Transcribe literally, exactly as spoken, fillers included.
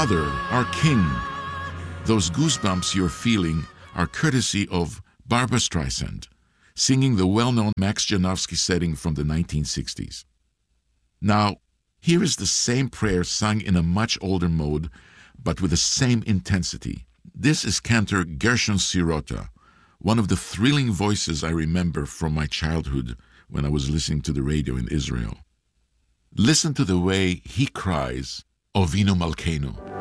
Father, our King. Those goosebumps you're feeling are courtesy of Barbra Streisand, singing the well-known Max Janowski setting from the nineteen sixties. Now, here is the same prayer sung in a much older mode, but with the same intensity. This is cantor Gershon Sirota, one of the thrilling voices I remember from my childhood when I was listening to the radio in Israel. Listen to the way he cries, Ovinu Malkeinu.